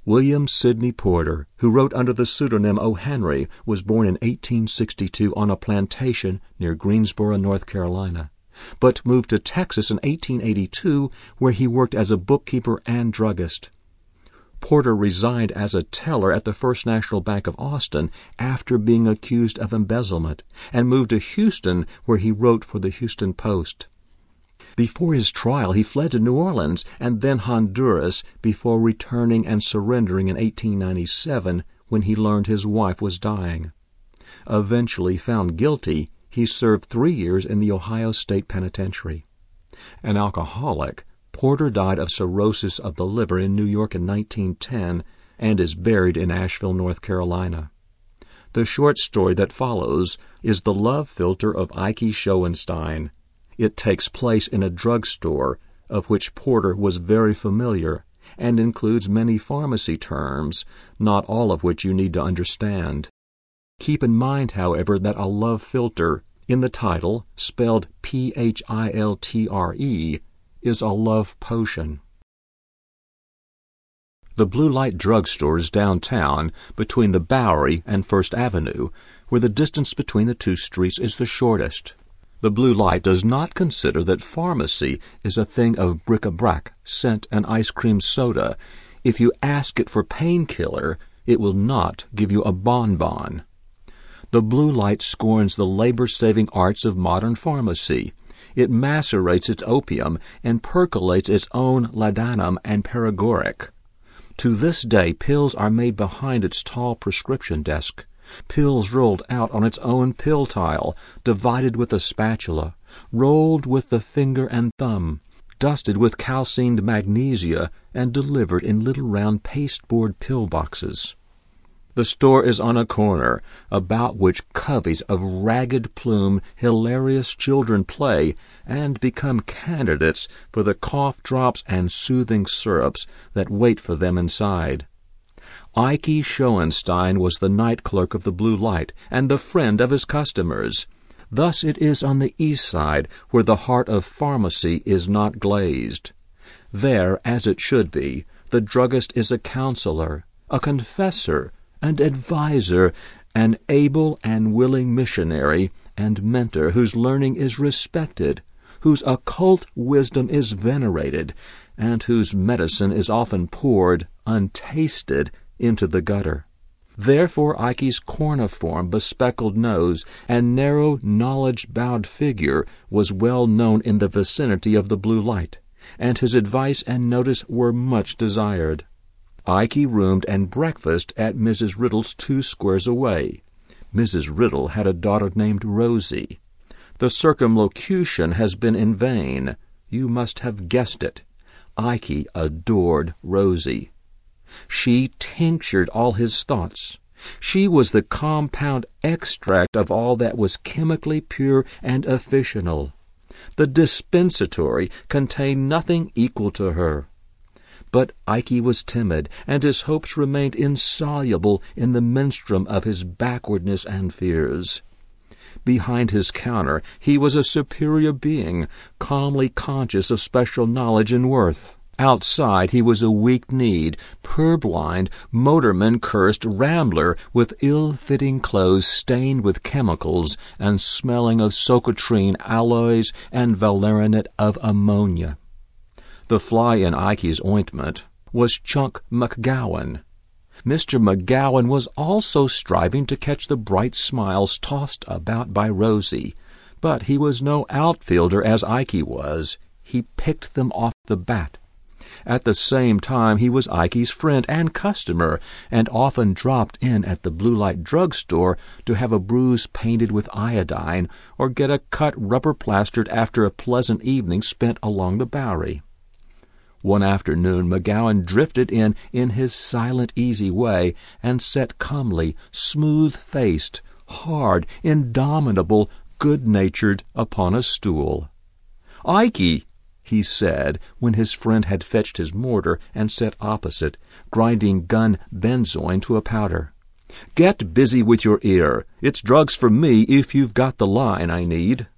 William Sidney Porter, who wrote under the pseudonym O. Henry, was born in 1862 on a plantation near Greensboro, North Carolina, but moved to Texas in 1882, where he worked as a bookkeeper and druggist. Porter resigned as a teller at the First National Bank of Austin after being accused of embezzlement, and moved to Houston, where he wrote for the Houston Post. Before his trial, he fled to New Orleans and then Honduras before returning and surrendering in 1897 when he learned his wife was dying. Eventually found guilty, he served 3 years in the Ohio State Penitentiary. An alcoholic, Porter died of cirrhosis of the liver in New York in 1910 and is buried in Asheville, North Carolina. The short story that follows is The Love Philtre of Ike Schoenstein. It takes place in a drugstore, of which Porter was very familiar, and includes many pharmacy terms, not all of which you need to understand. Keep in mind, however, that a love philtre, in the title, spelled Philtre, is a love potion. The Blue Light drugstore is downtown, between the Bowery and First Avenue, where the distance between the two streets is the shortest. The Blue Light does not consider that pharmacy is a thing of bric-a-brac, scent, and ice cream soda. If you ask it for painkiller, it will not give you a bonbon. The Blue Light scorns the labor-saving arts of modern pharmacy. It macerates its opium and percolates its own laudanum and paregoric. To this day, pills are made behind its tall prescription desk. Pills rolled out on its own pill tile, divided with a spatula, rolled with the finger and thumb, dusted with calcined magnesia, and delivered in little round pasteboard pill boxes. The store is on a corner, about which coveys of ragged-plumed, hilarious children play and become candidates for the cough drops and soothing syrups that wait for them inside. Ike Schoenstein was the night clerk of the Blue Light and the friend of his customers. Thus it is on the East Side, where the heart of pharmacy is not glazed. There, as it should be, the druggist is a counselor, a confessor, an adviser, an able and willing missionary and mentor whose learning is respected, whose occult wisdom is venerated, and whose medicine is often poured, untasted, into the gutter. Therefore Ike's corniform, bespectacled nose and narrow, knowledge-bowed figure was well known in the vicinity of the Blue Light, and his advice and notice were much desired. Ike roomed and breakfasted at Mrs. Riddle's 2 squares away. Mrs. Riddle had a daughter named Rosie. The circumlocution has been in vain. You must have guessed it. Ike adored Rosie. She tinctured all his thoughts. She was the compound extract of all that was chemically pure and officinal. The dispensatory contained nothing equal to her. But Ike was timid, and his hopes remained insoluble in the menstruum of his backwardness and fears. Behind his counter he was a superior being, calmly conscious of special knowledge and worth. Outside he was a weak-kneed, purblind, motorman-cursed rambler with ill-fitting clothes stained with chemicals and smelling of socotrine alloys and valerianate of ammonia. The fly in Ike's ointment was Chunk McGowan. Mr. McGowan was also striving to catch the bright smiles tossed about by Rosie, but he was no outfielder as Ike was. He picked them off the bat. At the same time, he was Ike's friend and customer, and often dropped in at the Blue Light drugstore to have a bruise painted with iodine or get a cut rubber-plastered after a pleasant evening spent along the Bowery. One afternoon McGowan drifted in his silent, easy way, and sat calmly, smooth-faced, hard, indomitable, good-natured upon a stool. "Ike," he said, when his friend had fetched his mortar and sat opposite, grinding gun benzoin to a powder, "get busy with your ear. It's drugs for me if you've got the line I need."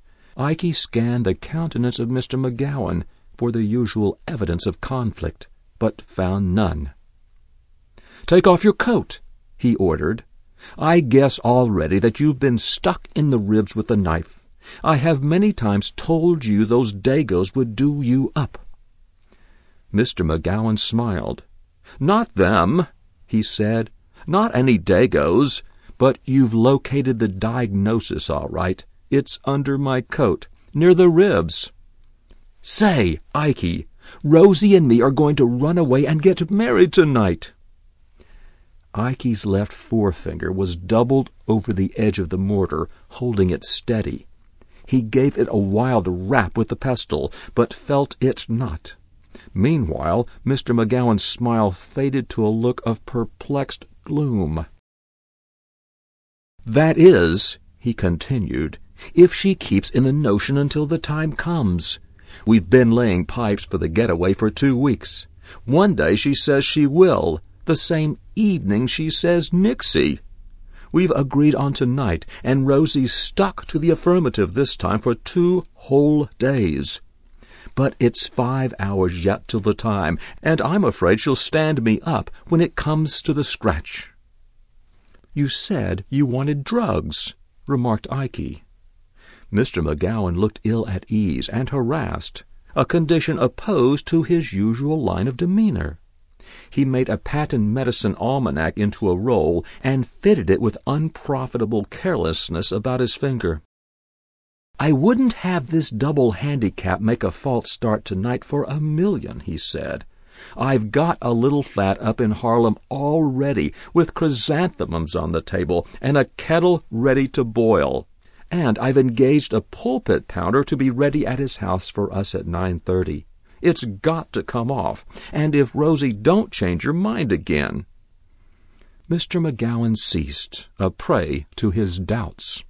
Ike scanned the countenance of Mr. McGowan for the usual evidence of conflict, but found none. "Take off your coat," he ordered. "I guess already that you've been stuck in the ribs with a knife. I have many times told you those Dagos would do you up." Mr. McGowan smiled. "Not them," he said. "Not any Dagos. But you've located the diagnosis all right. It's under my coat, near the ribs. Say, Ikey, Rosie and me are going to run away and get married tonight." Ikey's left forefinger was doubled over the edge of the mortar, holding it steady. He gave it a wild rap with the pestle, but felt it not. Meanwhile, Mr. McGowan's smile faded to a look of perplexed gloom. "That is," he continued, "if she keeps in the notion until the time comes. We've been laying pipes for the getaway for 2 weeks. One day she says she will. The same evening she says nixie. We've agreed on tonight, and Rosie's stuck to the affirmative this time for 2 whole days. But it's 5 hours yet till the time, and I'm afraid she'll stand me up when it comes to the scratch." "You said you wanted drugs," remarked Ikey. Mr. McGowan looked ill at ease and harassed, a condition opposed to his usual line of demeanor. He made a patent medicine almanac into a roll and fitted it with unprofitable carelessness about his finger. "I wouldn't have this double handicap make a false start tonight for a million," he said. "I've got a little flat up in Harlem all ready, with chrysanthemums on the table and a kettle ready to boil. And I've engaged a pulpit pounder to be ready at his house for us at 9:30. It's got to come off, and if Rosie don't change her mind again—" Mr. McGowan ceased, a prey to his doubts.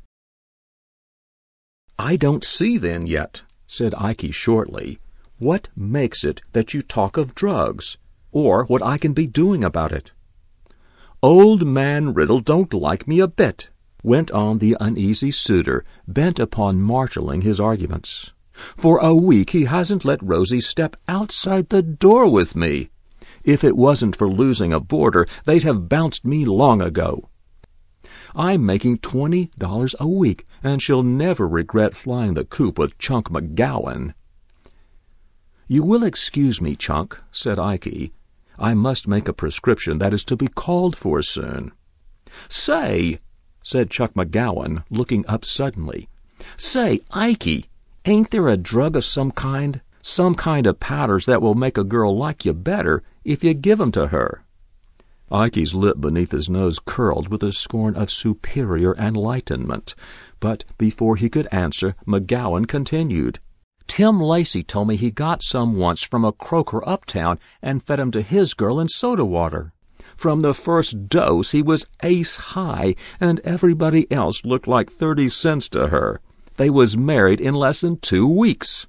"I don't see then yet," said Ikey shortly, "what makes it that you talk of drugs, or what I can be doing about it." "Old man Riddle don't like me a bit," went on the uneasy suitor, bent upon marshalling his arguments. "For a week he hasn't let Rosie step outside the door with me. If it wasn't for losing a boarder, they'd have bounced me long ago. I'm making $20 a week, and she'll never regret flying the coop with Chunk McGowan." "You will excuse me, Chunk," said Ikey. "I must make a prescription that is to be called for soon." "Say," said Chuck McGowan, looking up suddenly. "Say, Ikey, ain't there a drug of some kind of powders that will make a girl like you better if you give 'em to her?" Ikey's lip beneath his nose curled with the scorn of superior enlightenment, but before he could answer, McGowan continued. "Tim Lacey told me he got some once from a croaker uptown and fed 'em to his girl in soda water. From the first dose he was ace high, and everybody else looked like 30 cents to her. They was married in less than 2 weeks.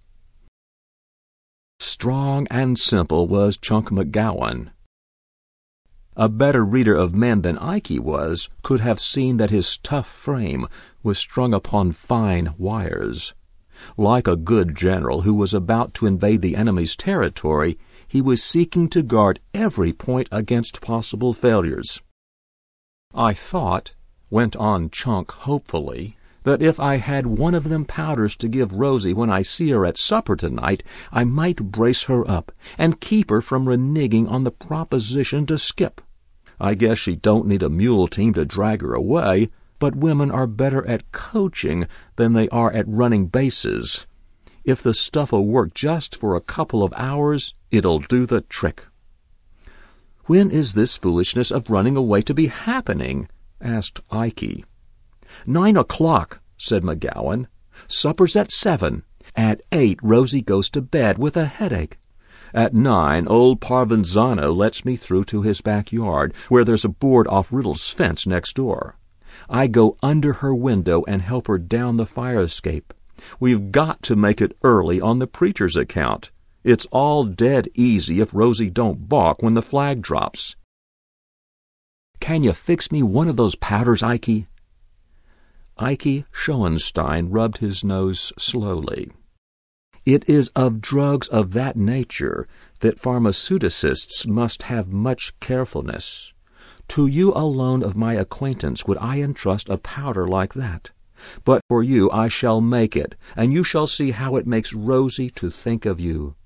Strong and simple was Chunk McGowan. A better reader of men than Ikey was could have seen that his tough frame was strung upon fine wires. Like a good general who was about to invade the enemy's territory, he was seeking to guard every point against possible failures. "I thought," went on Chunk hopefully, "that if I had one of them powders to give Rosie when I see her at supper tonight, I might brace her up and keep her from reneging on the proposition to skip. I guess she don't need a mule team to drag her away, but women are better at coaching than they are at running bases. If the stuff'll work just for a couple of hours, it'll do the trick." "When is this foolishness of running away to be happening?" asked Ikey. 9 o'clock, said McGowan. "Supper's at 7. At 8, Rosie goes to bed with a headache. At 9, old Parvenzano lets me through to his backyard, where there's a board off Riddle's fence next door. I go under her window and help her down the fire escape. We've got to make it early on the preacher's account. It's all dead easy if Rosie don't balk when the flag drops." "Can you fix me one of those powders, Ikey?" Ikey Schoenstein rubbed his nose slowly. "It is of drugs of that nature that pharmaceuticists must have much carefulness. To you alone of my acquaintance would I entrust a powder like that. But for you I shall make it, and you shall see how it makes Rosie to think of you."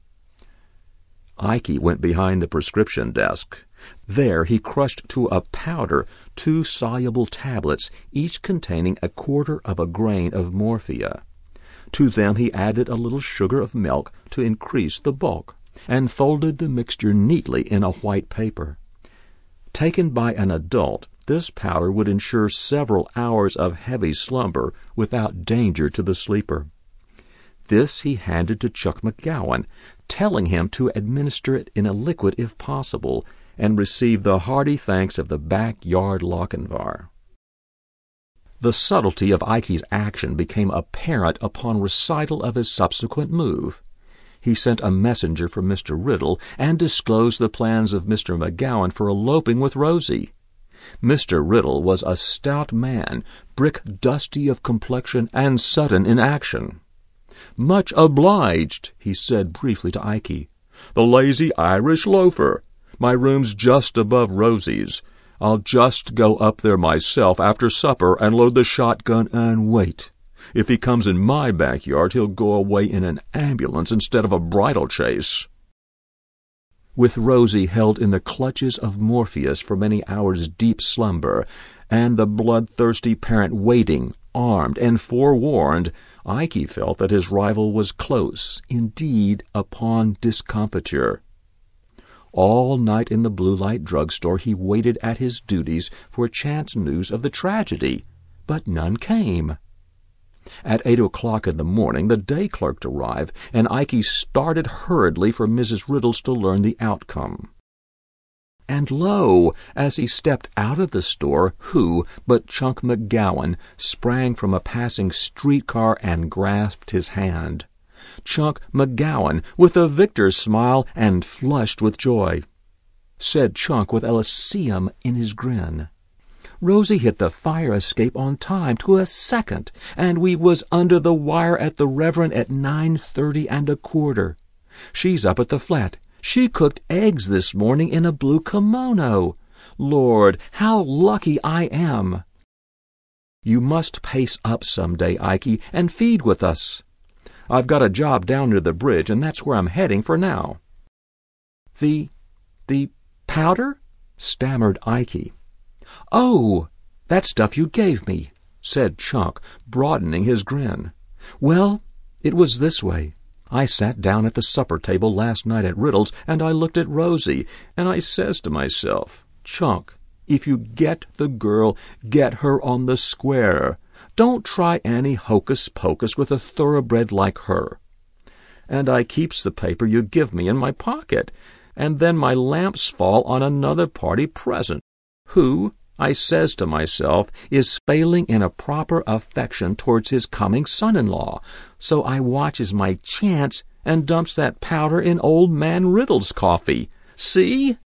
Ikey went behind the prescription desk. There he crushed to a powder 2 soluble tablets, each containing 1/4 of a grain of morphia. To them he added a little sugar of milk to increase the bulk, and folded the mixture neatly in a white paper. Taken by an adult, this powder would ensure several hours of heavy slumber without danger to the sleeper. This he handed to Chuck McGowan, telling him to administer it in a liquid if possible, and receive the hearty thanks of the backyard Lochinvar. The subtlety of Ikey's action became apparent upon recital of his subsequent move. He sent a messenger for Mr. Riddle and disclosed the plans of Mr. McGowan for eloping with Rosie. Mr. Riddle was a stout man, brick-dusty of complexion and sudden in action. "Much obliged," he said briefly to Ikey. "The lazy Irish loafer. My room's just above Rosie's. I'll just go up there myself after supper and load the shotgun and wait. If he comes in my backyard, he'll go away in an ambulance instead of a bridal chase." With Rosie held in the clutches of Morpheus for many hours' deep slumber, and the bloodthirsty parent waiting, armed and forewarned, Ikey felt that his rival was close, indeed, upon discomfiture. All night in the Blue Light drugstore he waited at his duties for chance news of the tragedy, but none came. At 8 o'clock in the morning the day clerk arrived, and Ikey started hurriedly for Mrs. Riddle's to learn the outcome. And lo, as he stepped out of the store, who but Chunk McGowan sprang from a passing streetcar and grasped his hand. Chunk McGowan, with a victor's smile and flushed with joy. Said Chunk with Elysium in his grin, "Rosie hit the fire escape on time to a second, and we was under the wire at the Reverend at 9:30 1/4. She's up at the flat. She cooked eggs this morning in a blue kimono. Lord, how lucky I am! You must pace up some day, Ikey, and feed with us. I've got a job down near the bridge, and that's where I'm heading for now." The powder?" stammered Ikey. "Oh, that stuff you gave me," said Chunk, broadening his grin. "Well, it was this way. I sat down at the supper table last night at Riddle's, and I looked at Rosie, and I says to myself, 'Chunk, if you get the girl, get her on the square. Don't try any hocus-pocus with a thoroughbred like her.' And I keeps the paper you give me in my pocket, and then my lamps fall on another party present, who, I says to myself, is failing in a proper affection towards his coming son-in-law, so I watches my chance and dumps that powder in old man Riddle's coffee. See?"